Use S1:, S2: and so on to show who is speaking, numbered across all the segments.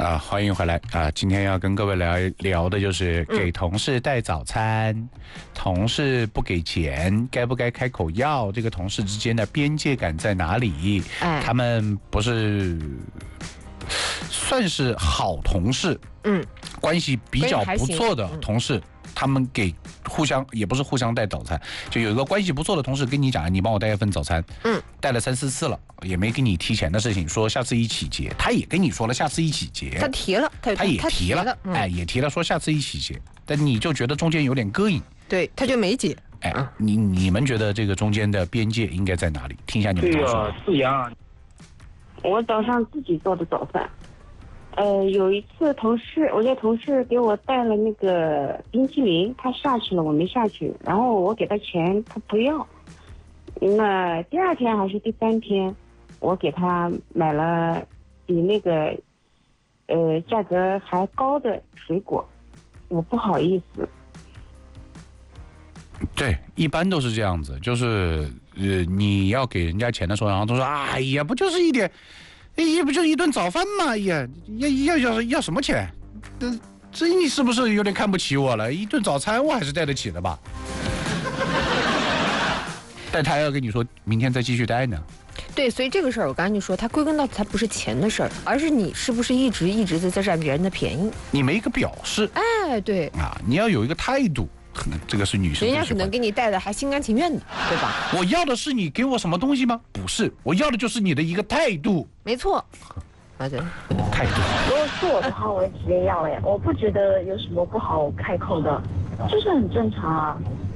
S1: 欢迎回来今天要跟各位聊的就是给同事带早餐，同事不给钱，该不该开口要？这个同事之间的边界感在哪里？他们不是算是好同事，关系比较不错的同事。他们给也不是互相带早餐，就有一个关系不错的同事跟你讲，你帮我带一份早餐，带了3、4次了，也没给你提钱的事情，说下次一起结，他也跟你说了下次一起结，
S2: 他提了，
S1: 他也提了，也提了说下次一起结，但你就觉得中间有点膈应，
S2: 对，他就没结，
S1: 你们觉得这个中间的边界应该在哪里？听一下你们说。
S3: 对呀，
S4: 我早上自己做的早饭。有一次我这同事给我带了那个冰淇淋，他下去了，我没下去，然后我给他钱，他不要。那第2天还是第3天，我给他买了比那个价格还高的水果，我不好意思。
S1: 对，一般都是这样子，就是你要给人家钱的时候，然后都说哎呀，不就是一点。也不就一顿早饭嘛，要什么钱？这你是不是有点看不起我了？一顿早餐我还是带得起的吧？但他要跟你说明天再继续带呢。
S2: 对，所以这个事儿我刚才就说，它归根到底它不是钱的事儿，而是你是不是一直在占别人的便宜？
S1: 你没一个表示，
S2: 对
S1: 你要有一个态度。这个是女生，
S2: 人家可能给你带的还心甘情愿的，对吧？
S1: 我要的是你给我什么东西吗？不是，我要的就是你的一个态度。
S2: 没错，对，
S1: 态度。
S4: 如果是我的话，我也直接要我不觉得有什么不好开口的，就是很正常啊。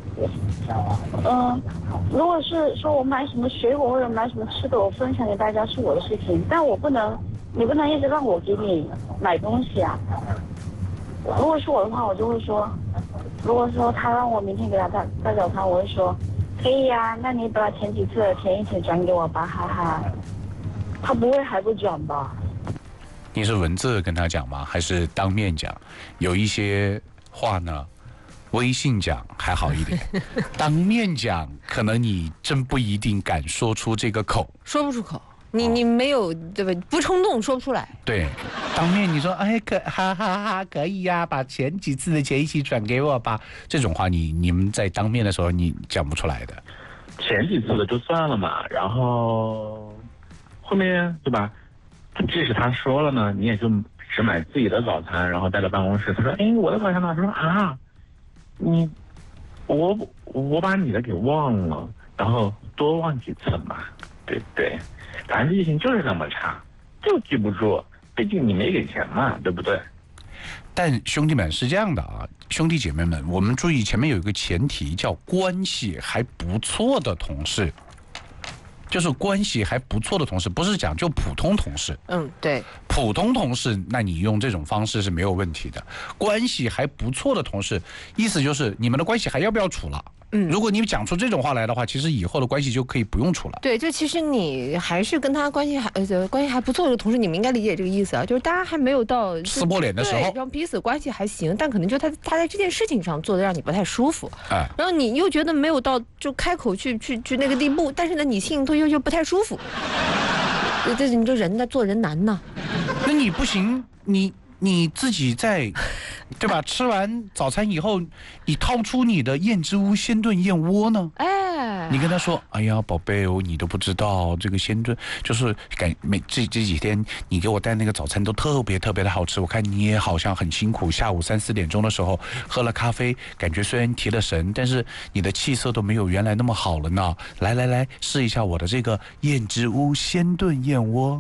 S4: 如果是说我买什么水果或者买什么吃的，我分享给大家是我的事情，但你不能一直让我给你买东西啊。如果是我的话，我就会说。如果说他让我明天给他带早餐，我会说可以呀，那你把前几次的钱一起转给我吧，哈哈。他不会还不转吧？
S1: 你是文字跟他讲吗？还是当面讲？有一些话呢，微信讲还好一点，当面讲可能你真不一定敢说出这个口，
S2: 说不出口。你没有对吧？不冲动说不出来。
S1: 对，当面你说可以呀，把前几次的钱一起转给我吧。这种话你们在当面的时候你讲不出来的。
S3: 前几次的就算了嘛，然后后面对吧？即使他说了呢，你也就只买自己的早餐，然后带到办公室。他说：“我的早餐呢？”他说：“我把你的给忘了，然后多忘几次嘛，对不对？”反正记性就是那么差，就记不住，毕竟你没给钱嘛，对不对？
S1: 但兄弟们是这样的兄弟姐妹们，我们注意前面有一个前提叫关系还不错的同事，就是关系还不错的同事，不是讲就普通同事。
S2: 对，
S1: 普通同事，那你用这种方式是没有问题的。关系还不错的同事，意思就是你们的关系还要不要处了？如果你讲出这种话来的话，其实以后的关系就可以不用处了。
S2: 对，就其实你还是跟他关系还不错的同事，你们应该理解这个意思啊，就是大家还没有到
S1: 撕破脸的时候，
S2: 让彼此关系还行，但可能就他在这件事情上做的让你不太舒服，然后你又觉得没有到就开口去那个地步，但是呢，你心里头又不太舒服，这你就做人难呐。
S1: 那你不行，你自己在，对吧？吃完早餐以后，你掏出你的燕之屋鲜炖燕窝呢？你跟他说：“哎呀，宝贝哦，你都不知道这个鲜炖就是这几天你给我带那个早餐都特别特别的好吃。我看你也好像很辛苦，下午3、4点钟的时候喝了咖啡，感觉虽然提了神，但是你的气色都没有原来那么好了呢。来，试一下我的这个燕之屋鲜炖燕窝。”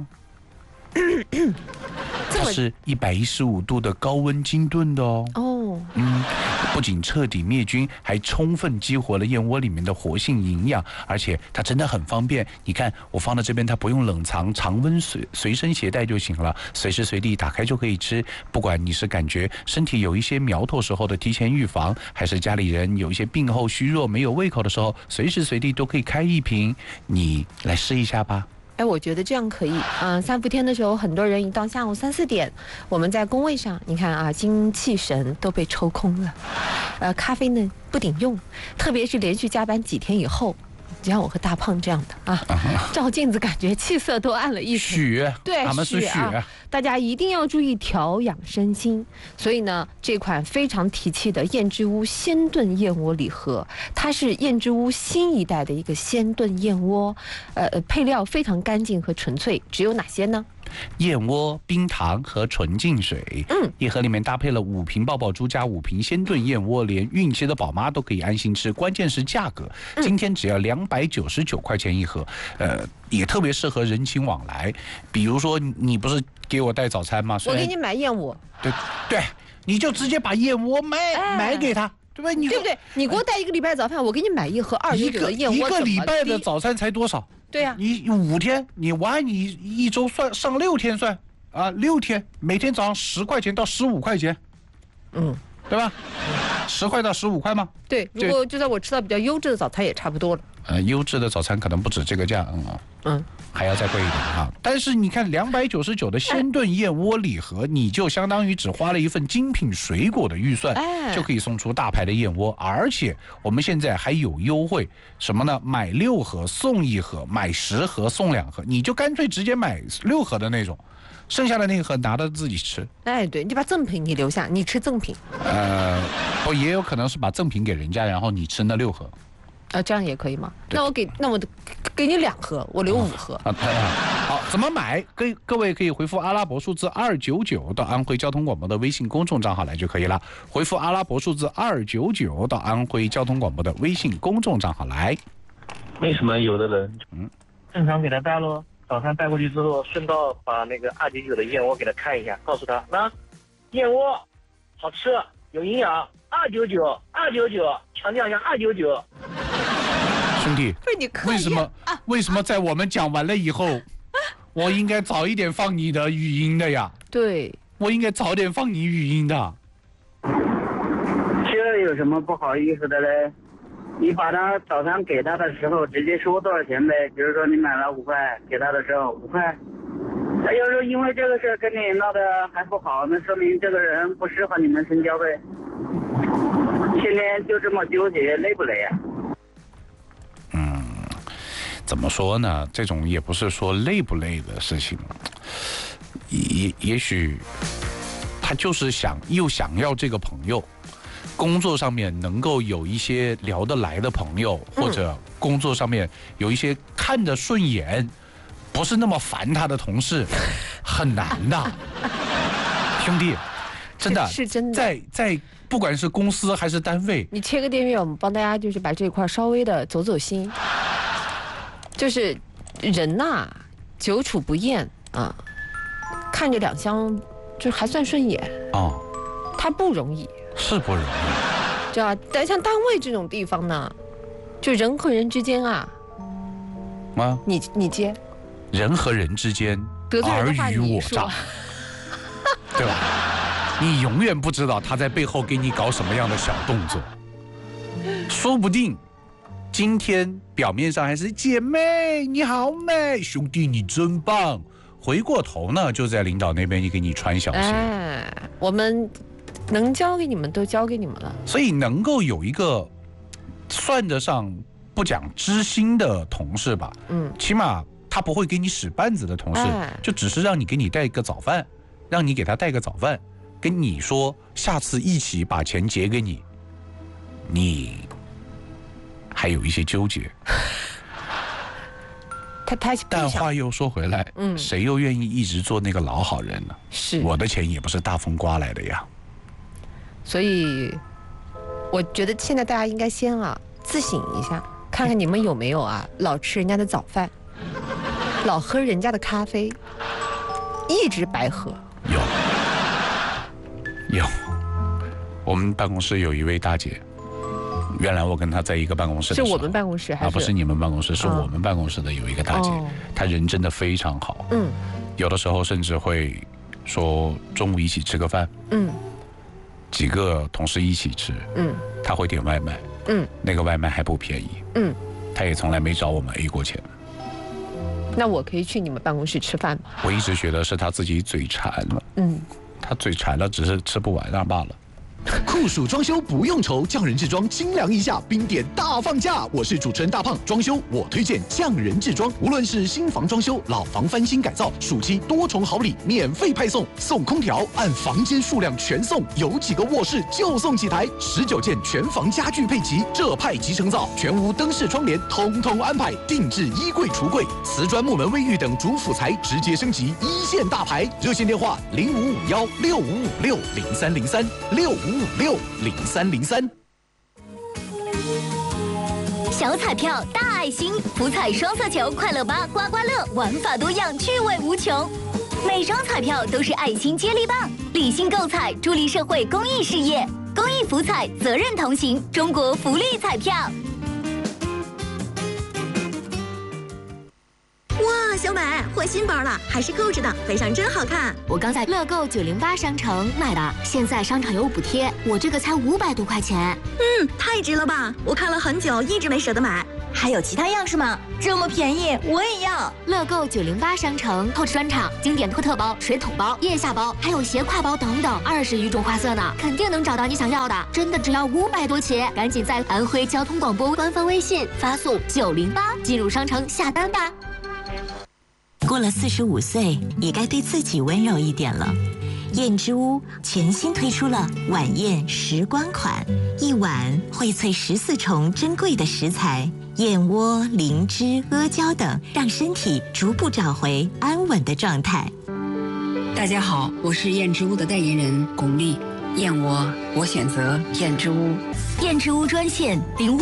S1: 它是115度的高温精炖的不仅彻底灭菌，还充分激活了燕窝里面的活性营养，而且它真的很方便。你看我放在这边，它不用冷藏，常温随身携带就行了，随时随地打开就可以吃。不管你是感觉身体有一些苗头时候的提前预防，还是家里人有一些病后虚弱没有胃口的时候，随时随地都可以开一瓶，你来试一下吧。
S2: 我觉得这样可以。三伏天的时候，很多人一到下午3、4点，我们在工位上，你看精气神都被抽空了。咖啡呢不顶用，特别是连续加班几天以后， 像我和大胖这样的啊，照镜子感觉气色都暗了一层。
S1: 许，
S2: 对，
S1: 俺们是许。
S2: 大家一定要注意调养身心。所以呢，这款非常提气的燕之屋鲜炖燕窝礼盒，它是燕之屋新一代的一个鲜炖燕窝，配料非常干净和纯粹。只有哪些呢？
S1: 燕窝、冰糖和纯净水。一盒里面搭配了5瓶爆爆珠加5瓶鲜炖燕窝，连孕期的宝妈都可以安心吃。关键是价格，今天只要299块钱一盒，也特别适合人情往来。比如说，你不是给我带早餐吗？
S2: 我给你买燕窝。
S1: 对，你就直接把燕窝买给他。对不对？
S2: 对不对？你给我带1个礼拜早饭，我给你买1盒299的燕窝。
S1: 1个礼拜的早餐才多少？
S2: 对呀，
S1: 你5天，你按你1周算，上6天算啊，6天，每天早上10块钱到15块钱，对吧？10块到15块吗？
S2: 对，如果就算我吃到比较优质的早餐也差不多了。
S1: 优质的早餐可能不止这个价，还要再贵一点啊。但是你看299的鲜炖燕窝礼盒，你就相当于只花了一份精品水果的预算，就可以送出大牌的燕窝，而且我们现在还有优惠，什么呢？买6盒送1盒，买10盒送2盒，你就干脆直接买6盒的那种，剩下的那盒拿着自己吃。
S2: 对，你把赠品你留下，你吃赠品。
S1: 也有可能是把赠品给人家，然后你吃那6盒。
S2: 这样也可以吗？那我给你2盒，我留5盒。
S1: 好，怎么买？各位可以回复阿拉伯数字299到安徽交通广播的微信公众账号来就可以了。回复阿拉伯数字299到安徽交通广播的微信公众账号来。
S3: 为什么有的人正常给他带咯？早餐带过去之后，顺道把那个299的燕窝给他看一下，告诉他那燕窝好吃有营养，299，强调一下299。
S1: 兄弟，
S2: 不是你刻意
S1: 为什么在我们讲完了以后，我应该早一点放你的语音的呀？
S2: 对，
S1: 我应该早点放你语音的。
S5: 这有什么不好意思的嘞？你把他早餐给他的时候，直接说多少钱呗。比如说你买了5块，给他的时候5块。他要是因为这个事跟你闹得还不好，那说明这个人不适合你们深交呗。天天就这么纠结，累不累呀？
S1: 怎么说呢？这种也不是说累不累的事情，也许他就是想要这个朋友，工作上面能够有一些聊得来的朋友，或者工作上面有一些看得顺眼，不是那么烦他的同事，很难的，兄弟，真的
S2: 是真的，
S1: 在不管是公司还是单位，
S2: 你切个电源，我们帮大家就是把这一块稍微的走心。就是人呐，久处不厌啊，看着2相就还算顺眼他不容易，
S1: 是不容易，
S2: 对吧？但像单位这种地方呢，就人和人之间你接，
S1: 人和人之间
S2: 尔虞我诈，
S1: 对吧？你永远不知道他在背后给你搞什么样的小动作，说不定今天表面上还是姐妹你好美，兄弟你真棒，回过头呢就在领导那边给你穿小鞋。
S2: 我们能交给你们都交给你们了，
S1: 所以能够有一个算得上不讲知心的同事吧，起码他不会给你使绊子的同事，就只是让你给你带一个早饭，让你给他带个早饭，跟你说下次一起把钱结给你，你还有一些纠结。但话又说回来，谁又愿意一直做那个老好人呢？
S2: 是，
S1: 我的钱也不是大风刮来的呀。
S2: 所以我觉得现在大家应该先自省一下，看看你们有没有老吃人家的早饭，老喝人家的咖啡，一直白喝。
S1: 有，我们办公室有一位大姐，原来我跟她在一个办公室的时候，
S2: 是我们办公室还是？
S1: 不是你们办公室，是我们办公室的有一个大姐，她人真的非常好，有的时候甚至会说中午一起吃个饭，几个同事一起吃，她会点外卖，那个外卖还不便宜，她也从来没找我们 A 过钱。
S2: 那我可以去你们办公室吃饭吗？
S1: 我一直觉得是她自己嘴馋了，她嘴馋了，只是吃不完罢了。
S6: 酷暑装修不用愁，匠人制装清凉一下，冰点大放价。我是主持人大胖，装修我推荐匠人制装，无论是新房装修、老房翻新改造，暑期多重好礼免费派送，送空调，按房间数量全送，有几个卧室就送几台，19件全房家具配齐，这派即成造，全屋灯饰窗帘通通安排，定制衣柜橱柜，瓷砖木门卫浴等主辅材直接升级一线大牌，热线电话05516556030365560303。
S7: 小彩票大爱心，福彩双色球快乐吧刮刮乐，玩法多样，趣味无穷。每张彩票都是爱心接力棒，理性购彩，助力社会公益事业。公益福彩，责任同行，中国福利彩票。
S8: 哇，小美换新包了，还是购置的，背上真好看。
S7: 我刚在乐购908商城买的，现在商场有补贴，我这个才500多块钱。
S8: 太值了吧！我看了很久，一直没舍得买。还有其他样式吗？这么便宜，我也要。
S7: 乐购908商城透视专场，经典托特包、水桶包、腋下包，还有斜挎包等等，20余种花色呢，肯定能找到你想要的。真的只要500多起，赶紧在安徽交通广播官方微信发送908进入商城下单吧。
S9: 过了45岁，也该对自己温柔一点了。燕之屋全新推出了晚宴时光款，一碗荟萃14重珍贵的食材，燕窝、灵芝、阿胶等，让身体逐步找回安稳的状态。
S10: 大家好，我是燕之屋的代言人巩俐。燕窝，我选择燕之屋。
S7: 燕之屋专线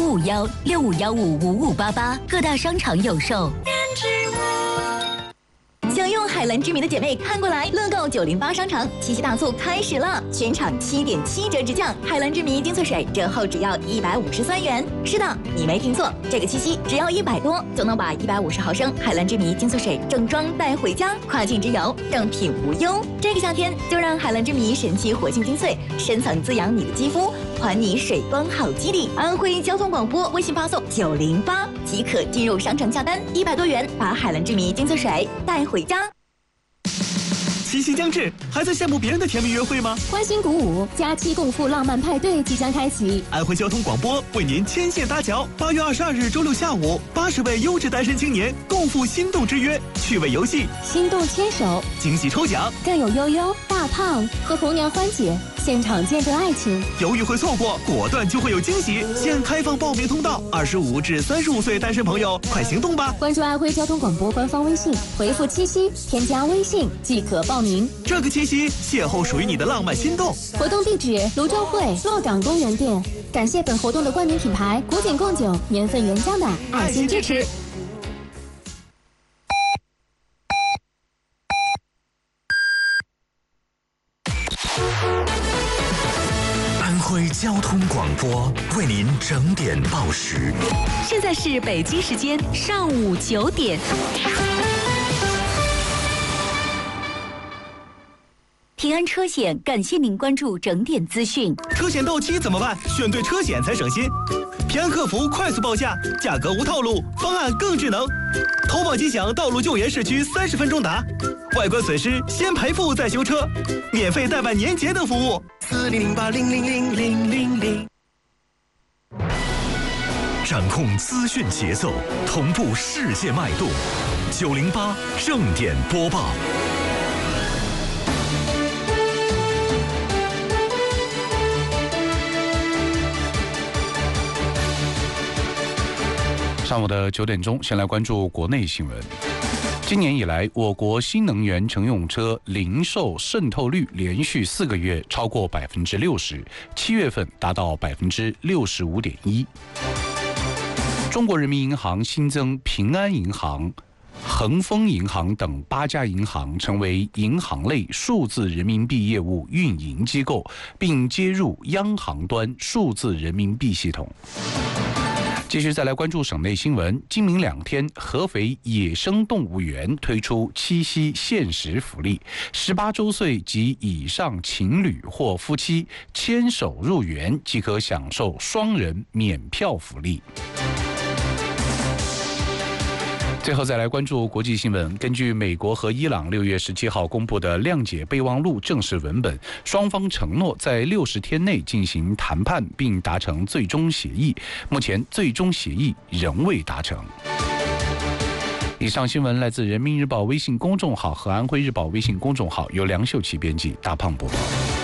S7: 0551651588，各大商场有售。
S8: 燕之屋。想用海蓝之谜的姐妹看过来，乐购908商城七夕大促开始了，全场7.7折直降，海蓝之谜精粹水折后只要153元。是的，你没听错，这个七夕只要100多就能把150毫升海蓝之谜精粹水正装带回家，跨境之游正品无忧。这个夏天就让海蓝之谜神奇活性精粹深层滋养你的肌肤，还你水光好肌理。安徽交通广播微信发送908即可进入商城下单，100多元把海蓝之谜精粹水带回家。
S11: 七夕将至，还在羡慕别人的甜蜜约会吗？
S12: 欢欣鼓舞，假期共赴浪漫派对即将开启。
S11: 安徽交通广播为您牵线搭桥，8月22日周六下午，80位优质单身青年共赴心动之约，趣味游戏，
S12: 心动牵手，
S11: 惊喜抽奖，
S12: 更有悠悠、大胖和红娘欢姐现场见证爱情。
S11: 犹豫会错过，果断就会有惊喜。现开放报名通道，25至35岁单身朋友快行动吧！
S12: 关注安徽交通广播官方微信，回复七夕，添加微信即可报名。
S11: 这个七夕，邂逅属于你的浪漫心动。
S12: 活动地址：泸州会洛岗公园店。感谢本活动的冠名品牌古井贡酒年份原浆奶爱心支持。
S13: 安徽交通广播为您整点报时。
S7: 现在是北京时间上午9点。平安车险感谢您关注整点资讯。
S11: 车险到期怎么办？选对车险才省心。平安客服快速报价，价格无套路，方案更智能。投保即享道路救援市区30分钟达，外观损失先赔付再修车，免费代办年节等服务。4008000000。
S13: 掌控资讯节奏，同步世界脉动。908正点播报。
S1: 上午的9点钟，先来关注国内新闻。今年以来，我国新能源乘用车零售渗透率连续4个月超过60%，7月份达到65.1%。中国人民银行新增平安银行、恒丰银行等8家银行成为银行类数字人民币业务运营机构，并接入央行端数字人民币系统。继续再来关注省内新闻。今明2天，合肥野生动物园推出七夕限时福利，18周岁及以上情侣或夫妻牵手入园即可享受双人免票福利。 最后再来关注国际新闻。根据美国和伊朗6月17号公布的谅解备忘录正式文本，双方承诺在60天内进行谈判并达成最终协议。目前最终协议仍未达成。以上新闻来自人民日报微信公众号和安徽日报微信公众号，由梁秀琪编辑，大胖播报。